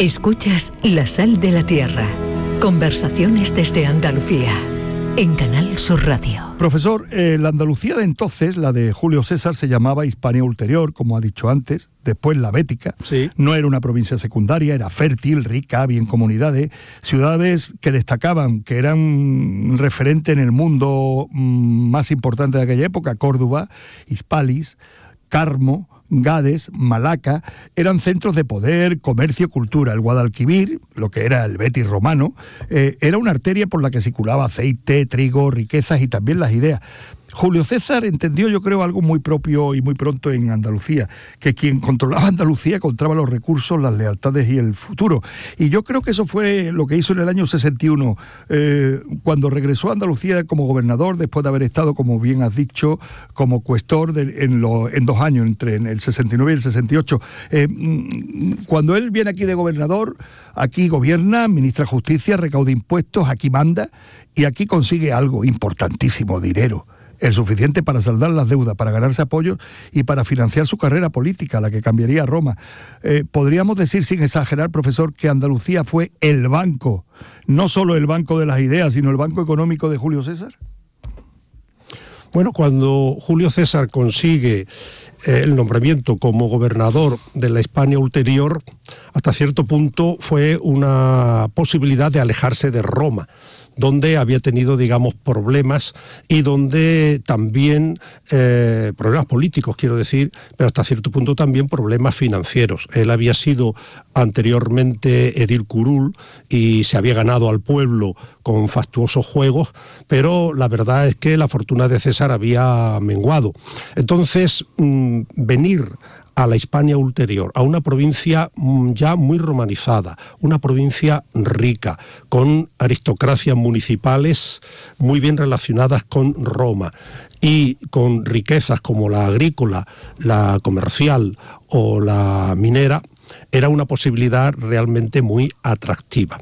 Escuchas La Sal de la Tierra. Conversaciones desde Andalucía. En Canal Sur Radio. Profesor, la Andalucía de entonces, la de Julio César, se llamaba Hispania Ulterior, como ha dicho antes, después la Bética. Sí. No era una provincia secundaria, era fértil, rica, bien comunidades, ciudades que destacaban, que eran referente en el mundo más importante de aquella época: Córdoba, Hispalis, Carmo, Gades, Malaca, eran centros de poder, comercio, cultura. El Guadalquivir, lo que era el Betis romano, era una arteria por la que circulaba aceite, trigo, riquezas y también las ideas. Julio César entendió, yo creo, algo muy propio y muy pronto en Andalucía, que quien controlaba Andalucía encontraba los recursos, las lealtades y el futuro. Y yo creo que eso fue lo que hizo en el año 61, cuando regresó a Andalucía como gobernador, después de haber estado, como bien has dicho, como cuestor en 2 años, entre el 69 y el 68. Cuando él viene aquí de gobernador, aquí gobierna, ministra justicia, recauda impuestos, aquí manda, y aquí consigue algo importantísimo: dinero. El suficiente para saldar las deudas, para ganarse apoyos y para financiar su carrera política, la que cambiaría a Roma. Podríamos decir, sin exagerar, profesor, que Andalucía fue el banco, no solo el banco de las ideas, sino el banco económico de Julio César. Bueno, cuando Julio César consigue el nombramiento como gobernador de la Hispania Ulterior, hasta cierto punto fue una posibilidad de alejarse de Roma, donde había tenido, digamos, problemas y donde también, problemas políticos, quiero decir, pero hasta cierto punto también problemas financieros. Él había sido anteriormente edil curul y se había ganado al pueblo con fastuosos juegos, pero la verdad es que la fortuna de César había menguado. Entonces, venir a la Hispania Ulterior, a una provincia ya muy romanizada, una provincia rica, con aristocracias municipales muy bien relacionadas con Roma y con riquezas como la agrícola, la comercial o la minera, era una posibilidad realmente muy atractiva.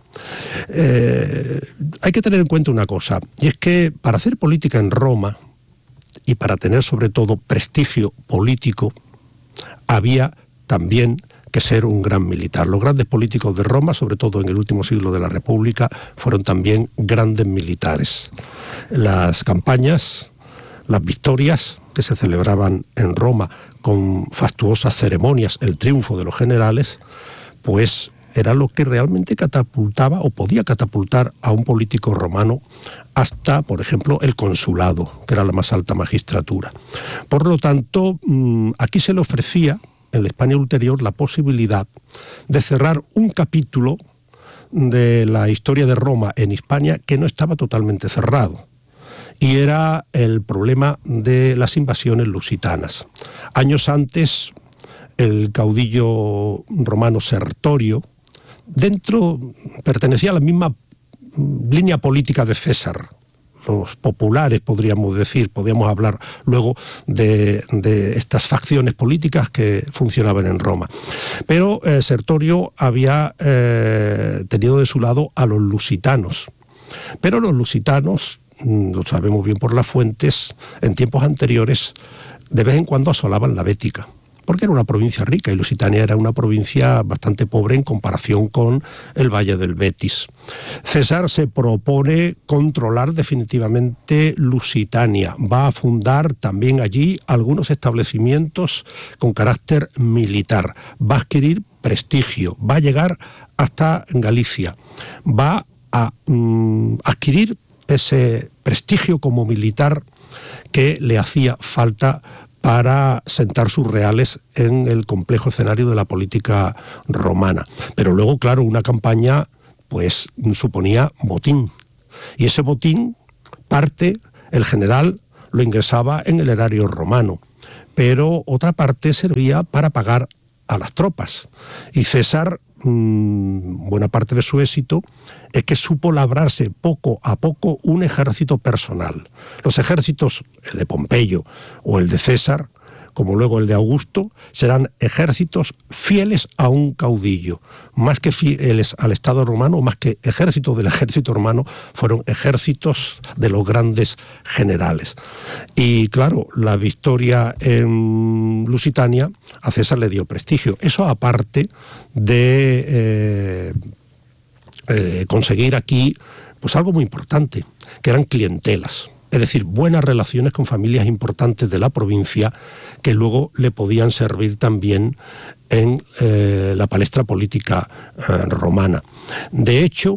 Hay que tener en cuenta una cosa, y es que para hacer política en Roma y para tener sobre todo prestigio político, había también que ser un gran militar. Los grandes políticos de Roma, sobre todo en el último siglo de la República, fueron también grandes militares. Las campañas, las victorias que se celebraban en Roma con fastuosas ceremonias, el triunfo de los generales, pues era lo que realmente catapultaba o podía catapultar a un político romano hasta, por ejemplo, el consulado, que era la más alta magistratura. Por lo tanto, aquí se le ofrecía, en la Hispania Ulterior, la posibilidad de cerrar un capítulo de la historia de Roma en Hispania que no estaba totalmente cerrado, y era el problema de las invasiones lusitanas. Años antes, el caudillo romano Sertorio, pertenecía a la misma línea política de César. Los populares, podríamos decir, podríamos hablar luego de estas facciones políticas que funcionaban en Roma. Pero Sertorio había tenido de su lado a los lusitanos. Pero los lusitanos, lo sabemos bien por las fuentes, en tiempos anteriores, de vez en cuando asolaban la Bética, porque era una provincia rica y Lusitania era una provincia bastante pobre en comparación con el Valle del Betis. César se propone controlar definitivamente Lusitania. Va a fundar también allí algunos establecimientos con carácter militar. Va a adquirir prestigio, va a llegar hasta Galicia. Va a adquirir ese prestigio como militar que le hacía falta para sentar sus reales en el complejo escenario de la política romana. Pero luego, claro, una campaña pues suponía botín. Y ese botín, el general lo ingresaba en el erario romano, pero otra parte servía para pagar a las tropas. Y César, buena parte de su éxito es que supo labrarse poco a poco un ejército personal. Los ejércitos, el de Pompeyo o el de César, como luego el de Augusto, serán ejércitos fieles a un caudillo. Más que fieles al Estado romano, más que ejércitos del ejército romano, fueron ejércitos de los grandes generales. Y claro, la victoria en Lusitania a César le dio prestigio. Eso aparte de conseguir aquí pues algo muy importante, que eran clientelas. Es decir, buenas relaciones con familias importantes de la provincia que luego le podían servir también en la palestra política romana. De hecho,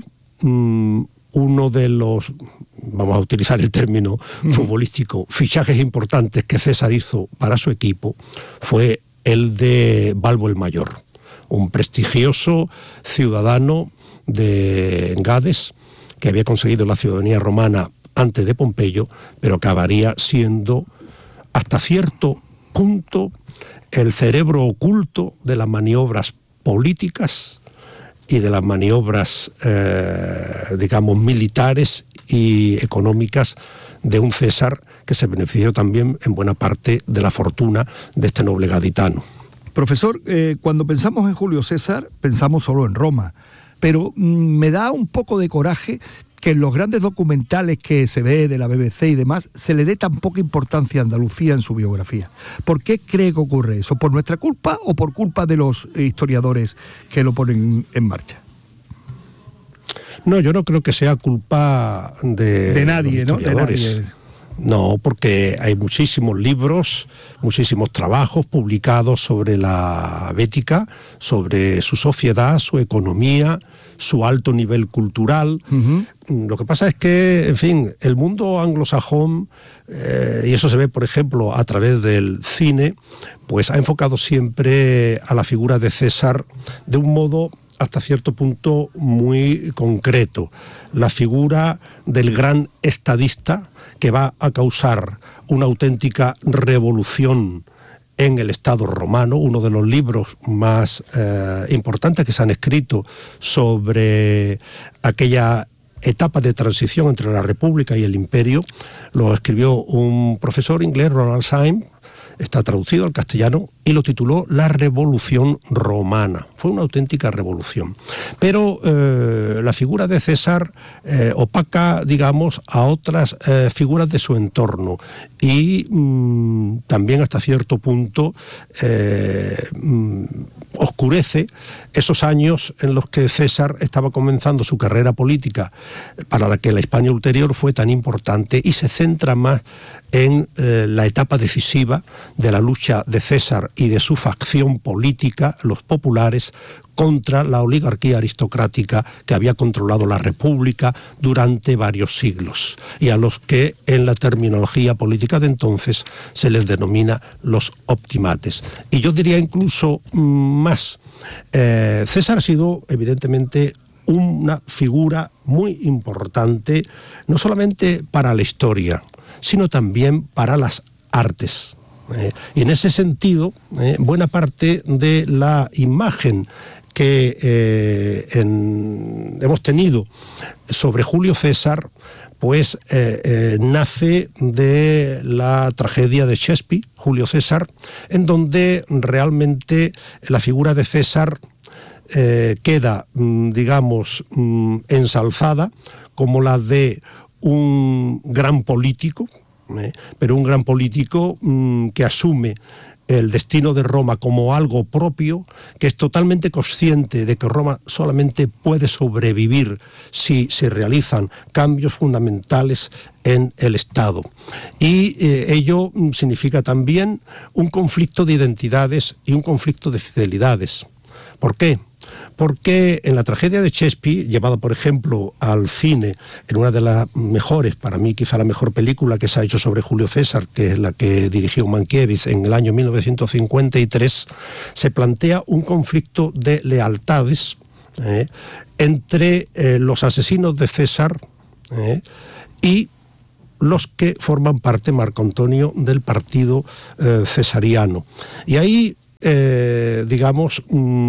uno de los, vamos a utilizar el término futbolístico, fichajes importantes que César hizo para su equipo fue el de Balbo el Mayor, un prestigioso ciudadano de Gades que había conseguido la ciudadanía romana antes de Pompeyo, pero acabaría siendo hasta cierto punto el cerebro oculto de las maniobras políticas y de las maniobras, digamos, militares y económicas de un César que se benefició también en buena parte de la fortuna de este noble gaditano. Profesor, cuando pensamos en Julio César, pensamos solo en Roma, pero me da un poco de coraje que en los grandes documentales que se ve de la BBC y demás, se le dé tan poca importancia a Andalucía en su biografía. ¿Por qué cree que ocurre eso? ¿Por nuestra culpa o por culpa de los historiadores que lo ponen en marcha? No, yo no creo que sea culpa de nadie, los historiadores. ¿no? De nadie. No, porque hay muchísimos libros, muchísimos trabajos publicados sobre la Bética, sobre su sociedad, su economía, su alto nivel cultural. Lo que pasa es que, en fin, el mundo anglosajón, y eso se ve, por ejemplo, a través del cine, pues ha enfocado siempre a la figura de César de un modo hasta cierto punto muy concreto. La figura del gran estadista que va a causar una auténtica revolución en el Estado romano, uno de los libros más importantes que se han escrito sobre aquella etapa de transición entre la República y el Imperio, lo escribió un profesor inglés, Ronald Syme, está traducido al castellano y lo tituló La Revolución Romana. Fue una auténtica revolución. Pero la figura de César opaca, digamos, a otras figuras de su entorno y también hasta cierto punto oscurece esos años en los que César estaba comenzando su carrera política, para la que la Hispania ulterior fue tan importante, y se centra más en la etapa decisiva de la lucha de César y de su facción política, los populares, contra la oligarquía aristocrática que había controlado la República durante varios siglos y a los que en la terminología política de entonces se les denomina los optimates. Y yo diría incluso más, César ha sido evidentemente una figura muy importante, no solamente para la historia, sino también para las artes. Y en ese sentido, buena parte de la imagen que hemos tenido sobre Julio César, pues nace de la tragedia de Shakespeare, Julio César, en donde realmente la figura de César queda, digamos, ensalzada como la de un gran político, pero un gran político que asume el destino de Roma como algo propio, que es totalmente consciente de que Roma solamente puede sobrevivir si se realizan cambios fundamentales en el Estado. Y ello significa también un conflicto de identidades y un conflicto de fidelidades. ¿Por qué? Porque en la tragedia de Shakespeare, llevada por ejemplo al cine, en una de las mejores, para mí quizá la mejor película que se ha hecho sobre Julio César, que es la que dirigió Mankiewicz en el año 1953, se plantea un conflicto de lealtades entre los asesinos de César y los que forman parte, Marco Antonio, del partido cesariano. Y ahí, digamos,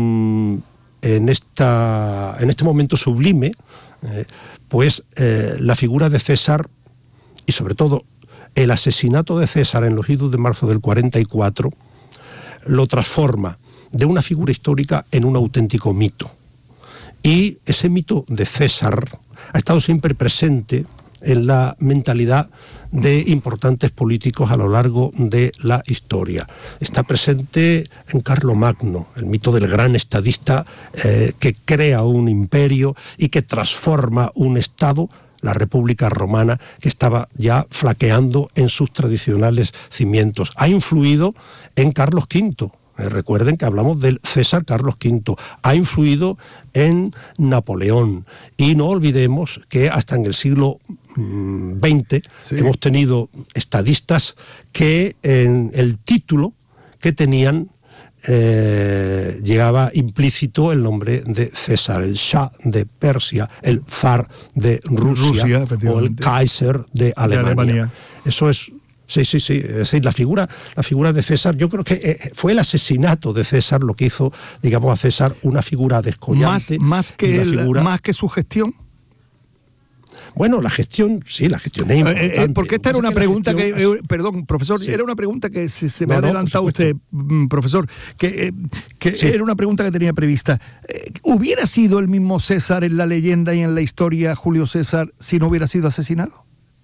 en este momento sublime, pues la figura de César y sobre todo el asesinato de César en los idus de marzo del 44 lo transforma de una figura histórica en un auténtico mito. Y ese mito de César ha estado siempre presente en la mentalidad de importantes políticos a lo largo de la historia. Está presente en Carlomagno, el mito del gran estadista que crea un imperio y que transforma un estado, la República Romana, que estaba ya flaqueando en sus tradicionales cimientos. Ha influido en Carlos V. Recuerden que hablamos del César Carlos V. Ha influido en Napoleón. Y no olvidemos que hasta en el siglo XX hemos tenido estadistas que en el título que tenían llegaba implícito el nombre de César, el Shah de Persia, el Zar de Rusia o el Kaiser de Alemania. Eso es... Sí. Es decir, la figura de César, yo creo que fue el asesinato de César lo que hizo, digamos, a César una figura descollante. Más que su gestión. Bueno, la gestión es importante. Porque esta era una pregunta perdón, profesor, era una pregunta que se me ha adelantado usted, profesor, que era una pregunta que tenía prevista. ¿Hubiera sido el mismo César en la leyenda y en la historia, Julio César, si no hubiera sido asesinado?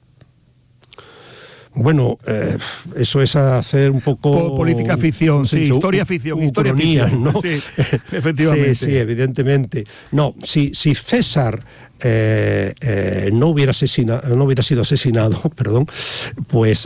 Bueno, eso es hacer un poco... política ficción, historia ficción, ¿no? Sí, efectivamente. Sí, evidentemente. No, si César no hubiera sido asesinado, pues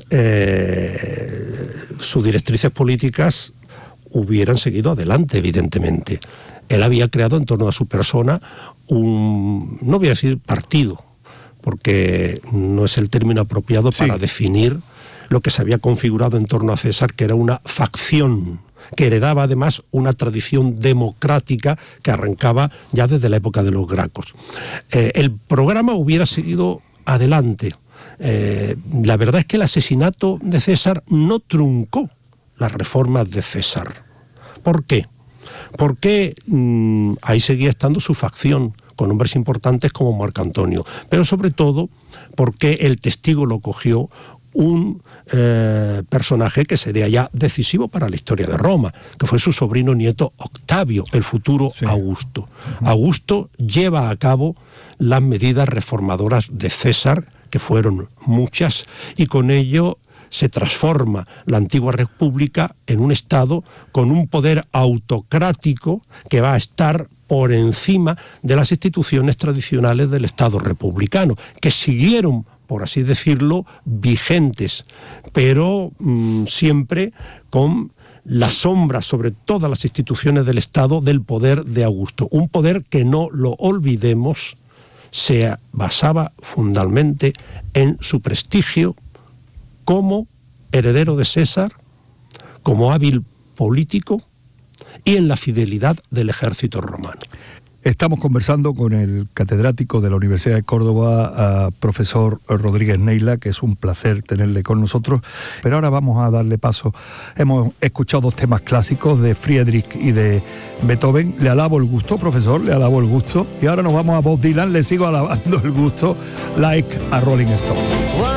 sus directrices políticas hubieran seguido adelante, evidentemente. Él había creado en torno a su persona no voy a decir partido, porque no es el término apropiado para definir lo que se había configurado en torno a César, que era una facción que heredaba además una tradición democrática que arrancaba ya desde la época de los Gracos. El programa hubiera seguido adelante. La verdad es que el asesinato de César no truncó las reformas de César. ¿Por qué? Porque ahí seguía estando su facción, con hombres importantes como Marco Antonio, pero sobre todo porque el testigo lo cogió un personaje que sería ya decisivo para la historia de Roma, que fue su sobrino nieto Octavio, el futuro Augusto. Augusto lleva a cabo las medidas reformadoras de César, que fueron muchas, y con ello se transforma la antigua república en un estado con un poder autocrático que va a estar por encima de las instituciones tradicionales del Estado republicano, que siguieron, por así decirlo, vigentes, pero siempre con la sombra sobre todas las instituciones del Estado del poder de Augusto. Un poder que, no lo olvidemos, se basaba fundamentalmente en su prestigio como heredero de César, como hábil político y en la fidelidad del ejército romano. Estamos conversando con el catedrático de la Universidad de Córdoba, profesor Rodríguez Neila, que es un placer tenerle con nosotros. Pero ahora vamos a darle paso. Hemos escuchado dos temas clásicos de Friedrich y de Beethoven. Le alabo el gusto, profesor, le alabo el gusto. Y ahora nos vamos a Bob Dylan, le sigo alabando el gusto, like a Rolling Stone.